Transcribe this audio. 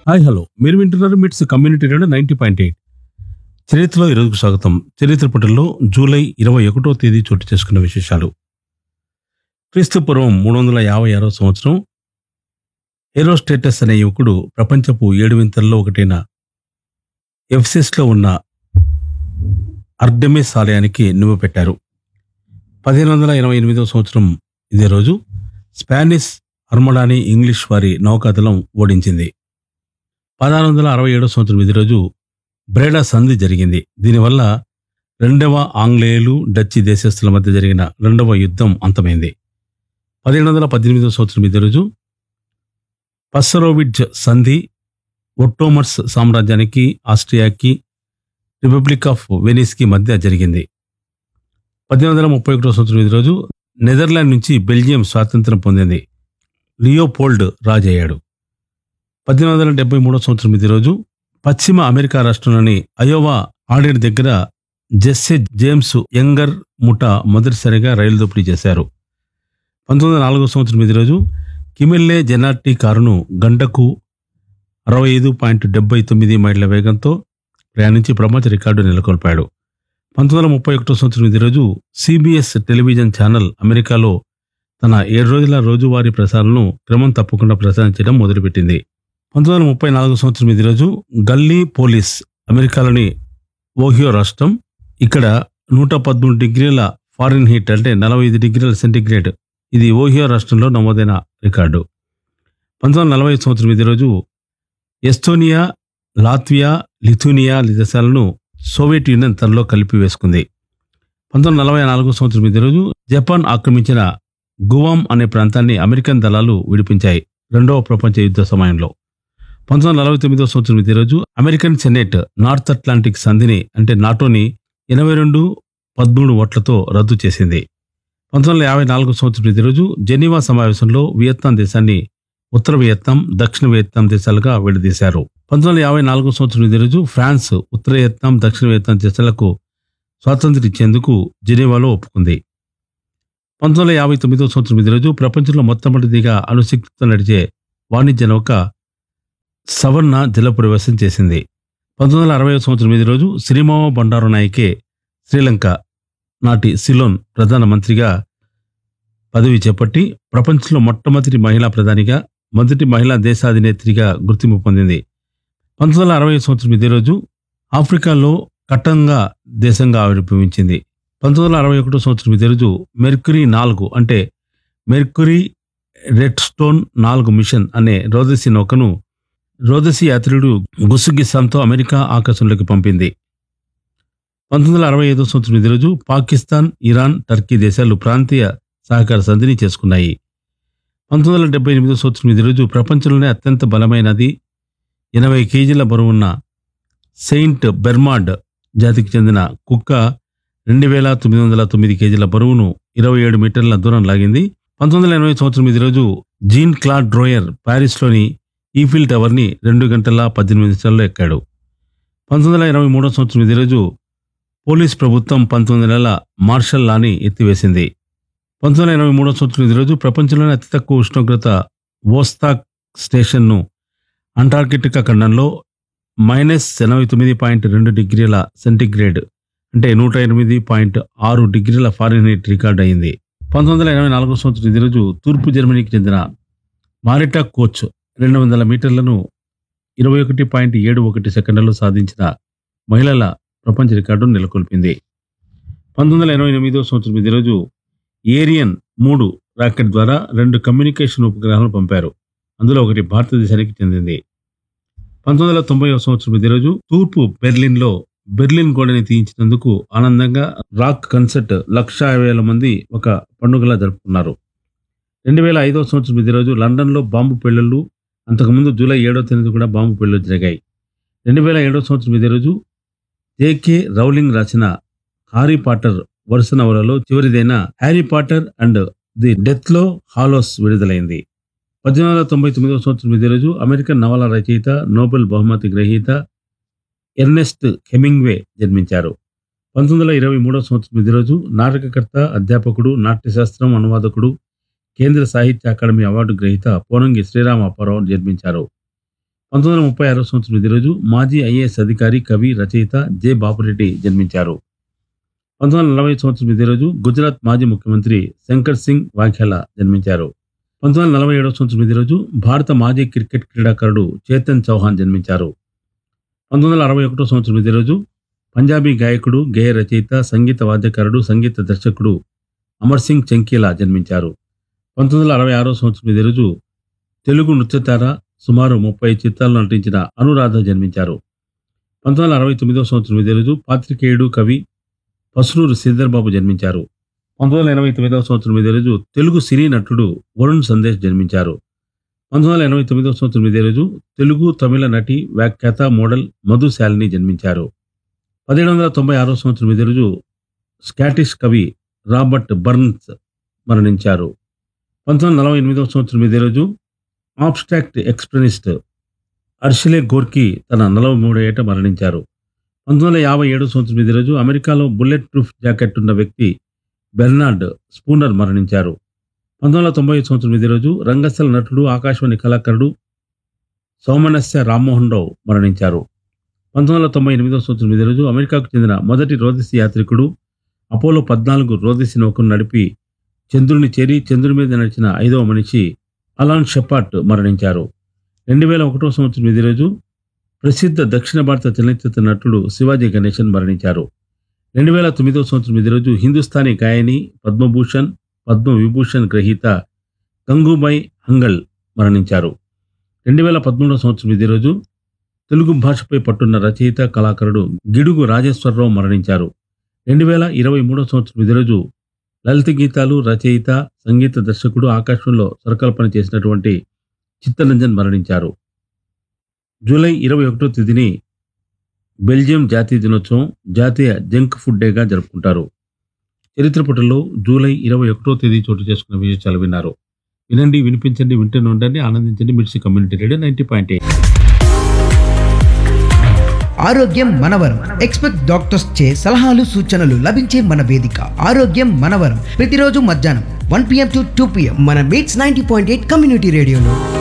Hi hello మీరు వింటున్నారు మిట్స్ కమ్యూనిటీ రేడియో 90.8. చరిత్రలో ఈరోజుకు స్వాగతం. చరిత్ర పుటల్లో జూలై 21వ తేదీ చోటు చేసుకున్న విశేషాలు. క్రీస్తు పూర్వం 356 సంవత్సరం హెరోస్టేటస్ అనే యువకుడు ప్రపంచపు 7 వింతల్లో ఒకటైన ఎఫెసస్లో ఉన్న అర్టెమిస్ ఆలయానికి నివ్వ పెట్టారు. 1588వ సంవత్సరం ఇదే రోజు స్పానిష్ అర్మడాని ఇంగ్లీష్ వారి నౌకాదళం ఓడించింది. 1667 సంవత్సరం ఇదే రోజు బ్రేడా సంధి జరిగింది. దీనివల్ల రెండవ ఆంగ్లేయులు డచ్చి దేశస్థుల మధ్య జరిగిన రెండవ యుద్ధం అంతమైంది. 1718 సంవత్సరం ఇదే రోజు పస్సరోవిడ్జ్ సంధి ఒట్టోమర్స్ సామ్రాజ్యానికి ఆస్ట్రియాకి రిపబ్లిక్ ఆఫ్ వెనిస్కి మధ్య జరిగింది. 1831 సంవత్సరం ఇదే రోజు నెదర్లాండ్ నుంచి బెల్జియం స్వాతంత్రం పొందింది. లియోపోల్డ్ రాజయ్యాడు. 1873 సంవత్సరం ఇదే రోజు పశ్చిమ అమెరికా రాష్ట్రంలోని అయోవా ఆడేరు దగ్గర జెస్సే జేమ్స్ యంగర్ ముఠా మొదటిసారిగా రైలు దోపిడీ చేశారు. 1904 సంవత్సరం ఇదే రోజు కిమెల్లే జెనార్టీ కారును గంటకు 65.79 మైళ్ళ వేగంతో ప్రయాణించి ప్రపంచ రికార్డు నెలకొల్పాడు. 1931 సంవత్సరం ఇదే రోజు సిబిఎస్ టెలివిజన్ ఛానల్ అమెరికాలో తన 7 రోజుల రోజువారీ ప్రసారాలను క్రమం తప్పకుండా ప్రసారం చేయడం మొదలుపెట్టింది. 1934 సంవత్సరం ఇదే రోజు గల్లీ పోలీస్ అమెరికాలోని ఓహియో రాష్ట్రం. ఇక్కడ 113 డిగ్రీల ఫారెన్ హీట్ అంటే 45 డిగ్రీల సెంటిగ్రేడ్. ఇది ఓహియో రాష్ట్రంలో నమోదైన రికార్డు. 1940 సంవత్సరం ఇదే రోజు ఎస్తోనియా, లాత్వియా, లిథునియా దేశాలను సోవియట్ యూనియన్ తనలో కలిపి వేసుకుంది. 1944 సంవత్సరం ఇదే రోజు జపాన్ ఆక్రమించిన గువామ్ అనే ప్రాంతాన్ని అమెరికన్ దళాలు విడిపించాయి రెండవ ప్రపంచ యుద్ధ సమయంలో. 1949 సంవత్సరం ఇదే రోజు అమెరికన్ సెనేట్ నార్త్ అట్లాంటిక్ సంధిని అంటే నాటోని 82-13 ఓట్లతో రద్దు చేసింది. 1954 సంవత్సరం ఇదే రోజు జెనీవా సమావేశంలో వియత్నాం దేశాన్ని ఉత్తర వియత్నాం, దక్షిణ వియత్నాం దేశాలుగా విడదీశారు. 1954 సంవత్సరం ఇదే రోజు ఫ్రాన్స్ ఉత్తర వియత్నాం, దక్షిణ వియత్నాం దేశాలకు స్వాతంత్ర్యం ఇచ్చేందుకు జెనీవాలో ఒప్పుకుంది. 1959 సంవత్సరం ఇదే రోజు ప్రపంచంలో మొట్టమొదటిదిగా అణుశక్తితో నడిచే వాణిజ్య నౌక సవర్ణ జలప్రవేశం చేసింది. 1960 సంవత్సరం ఇదే రోజు శ్రీమావ బండారు నాయకే శ్రీలంక నాటి సిలోన్ ప్రధానమంత్రిగా పదవి చేపట్టి ప్రపంచంలో మొట్టమొదటి మహిళా ప్రధానిగా, మొదటి మహిళా దేశాధినేత్రిగా గుర్తింపు పొందింది. 1960 సంవత్సరం ఇదే రోజు ఆఫ్రికాలో కట్టంగా దేశంగా ఆవిర్భవించింది. 1961 సంవత్సరం ఇదే రోజు మెర్క్యూరీ 4 అంటే మెర్క్యూరీ రెడ్స్టోన్ 4 మిషన్ అనే రోదసీ నౌకను రోదసీ యాత్రికుడు గుస్సుగిస్సాంతో అమెరికా ఆకాశంలోకి పంపింది. 1965 సంవత్సరం ఇదే రోజు పాకిస్తాన్, ఇరాన్, టర్కీ దేశాలు ప్రాంతీయ సహకార సంధిని చేసుకున్నాయి. 1978 సంవత్సరం ఇదే రోజు ప్రపంచంలోనే అత్యంత బలమైనది 80 కేజీల బరువున్న సెయింట్ బెర్మార్డ్ జాతికి చెందిన కుక్క 2909 కేజీల బరువును 27 మీటర్ల దూరం లాగింది. 1980 సంవత్సరం ఇదే రోజు జీన్ క్లాడ్ డ్రోయర్ ప్యారిస్లోని ఈఫిల్ టవర్ ని 2 గంటల 18 నిమిషాల్లో ఎక్కాడు. 1983 సంవత్సరం ఇదే రోజు పోలీస్ ప్రభుత్వం 19 నెలల మార్షల్ లాని ఎత్తివేసింది. 1983 సంవత్సరం ఇదే రోజు ప్రపంచంలోనే అతి తక్కువ ఉష్ణోగ్రత వోస్తాక్ స్టేషన్ను అంటార్కిటికా ఖండంలో -89.2 డిగ్రీల సెంటిగ్రేడ్ అంటే 108.6 డిగ్రీల ఫారెన్హీట్ రికార్డ్ అయింది. 1984 సంవత్సరం ఇదే రోజు తూర్పు జర్మనీకి చెందిన మారిటా కోచ్ 200 మీటర్లను 21.71 సెకండ్లలో సాధించిన మహిళల ప్రపంచ రికార్డును నెలకొల్పింది. 1988 సంవత్సరం ఇదే రోజు ఏరియన్ 3 రాకెట్ ద్వారా 2 కమ్యూనికేషన్ ఉపగ్రహాలను పంపారు. అందులో ఒకటి భారతదేశానికి చెందింది. 1990 సంవత్సరం ఇదే రోజు తూర్పు బెర్లిన్లో బెర్లిన్ గోడని తీయించినందుకు ఆనందంగా రాక్ కన్సర్ట్ 150,000 మంది ఒక పండుగలా జరుపుకున్నారు. 2005 సంవత్సరం ఇదే రోజు లండన్లో బాంబు పేలుళ్లు, అంతకుముందు జూలై 7వ తేదీ కూడా బాంబు పేలుళ్లు జరిగాయి. 2007 సంవత్సరం ఇదే రోజు జేకే రౌలింగ్ రాసిన హ్యారీ పాటర్ వరుస నవలలో చివరిదైన Harry Potter and the డెత్లో Hallows విడుదలైంది. 1899 సంవత్సరం ఇదే రోజు అమెరికన్ నవల రచయిత, నోబెల్ బహుమతి గ్రహీత ఎర్నెస్ట్ హెమింగ్వే జన్మించారు. 1923 సంవత్సరం ఇదే రోజు నాటకకర్త, అధ్యాపకుడు, నాట్యశాస్త్రం అనువాదకుడు, కేంద్ర సాహిత్య అకాడమీ అవార్డు గ్రహీత పోనంగి శ్రీరామ అప్పారావు జన్మించారు. 1936 సంవత్సరం ఇదే రోజు మాజీ ఐఏఎస్ అధికారి, కవి, రచయిత జె. బాపురెడ్డి జన్మించారు. 1940 సంవత్సరం ఇదే రోజు గుజరాత్ మాజీ ముఖ్యమంత్రి శంకర్ సింగ్ వాఘేలా జన్మించారు. 1947 సంవత్సరం ఇదే రోజు భారత మాజీ క్రికెట్ క్రీడాకారుడు చేతన్ చౌహాన్ జన్మించారు. 1961 సంవత్సరం ఇదే రోజు పంజాబీ గాయకుడు, గేయ రచయిత, సంగీత వాద్యకారుడు, సంగీత దర్శకుడు అమర్ సింగ్ చంకీలా జన్మించారు. 1966 సంవత్సరం ఇదే రోజు తెలుగు నృత్యతార, సుమారు 30 చిత్రాల్లో నటించిన అనురాధ జన్మించారు. 1969 సంవత్సరం ఇదే రోజు పాత్రికేయుడు, కవి పసునూరు శ్రీధర్ బాబు జన్మించారు. 1989 సంవత్సరం ఇదే రోజు తెలుగు సినీ నటుడు వరుణ్ సందేశ్ జన్మించారు. 1989 సంవత్సరం ఇదే రోజు తెలుగు, తమిళ నటి, వ్యాఖ్యాత, మోడల్ మధు శాలిని జన్మించారు. 1796 సంవత్సరం ఇదే రోజు స్కాటిష్ కవి రాబర్ట్ బర్న్స్ మరణించారు. 1948 సంవత్సరం ఇదే రోజు ఆబ్స్ట్రాక్ట్ ఎక్స్ప్రెనిస్ట్ అర్షిలే గోర్కీ తన 43 ఏట మరణించారు. 1957 సంవత్సరం ఇదే రోజు అమెరికాలో బుల్లెట్ ప్రూఫ్ జాకెట్ ఉన్న వ్యక్తి బెర్నార్డ్ స్పూనర్ మరణించారు. 1990 సంవత్సరం ఇదే రోజు రంగస్థల నటుడు, ఆకాశవాణి కళాకారుడు సౌమనస్య రామ్మోహన్ రావు మరణించారు. 1998 సంవత్సరం ఇదే రోజు అమెరికాకు చెందిన మొదటి రోదసి యాత్రికుడు, అపోలో 14 రోదసి నౌకను నడిపి చంద్రుని చేరి చంద్రుని మీద నడిచిన 5వ మనిషి అలాన్ షెపార్ట్ మరణించారు. 2001 సంవత్సరం ఇదే రోజు ప్రసిద్ధ దక్షిణ భారత చలనచిత్ర నటుడు శివాజీ గణేశన్ మరణించారు. 2009 సంవత్సరం ఇదే రోజు హిందుస్థానీ గాయని, పద్మభూషణ్, పద్మ విభూషణ్ గ్రహీత గంగూబాయి హంగల్ మరణించారు. 2013 సంవత్సరం ఇదే రోజు తెలుగు భాషపై పట్టున్న రచయిత, కళాకారుడు గిడుగు రాజేశ్వరరావు మరణించారు. 2023 సంవత్సరం ఇదే రోజు లలిత గీతాలు రచయిత, సంగీత దర్శకుడు, ఆకాశంలో స్వరకల్పన చేసినటువంటి చిత్తరంజన్ మరణించారు. జూలై 21వ తేదీని బెల్జియం జాతీయ దినోత్సవం, జాతీయ జంక్ ఫుడ్ డేగా జరుపుకుంటారు. చరిత్ర పుటల్లో జూలై 21వ తేదీ చోటు చేసుకున్న విశేషాలు విన్నారు. వినండి, వినిపించండి, వింటూనే ఉండండి, ఆనందించండి. మిర్చి కమ్యూనిటీ రేడియో 90.8. ఆరోగ్యం మనవరం. ఎక్స్పెక్ట్ డాక్టర్స్ చే సలహాలు, సూచనలు లభించే మన వేదిక ఆరోగ్యం మనవరం. ప్రతిరోజు మధ్యాహ్నం 1 PM to 2 PM మన మీట్స్ 90.8 కమ్యూనిటీ రేడియోలో.